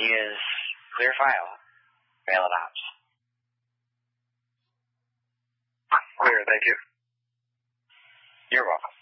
He is clear file. Valid ops. Clear, thank you. You're welcome.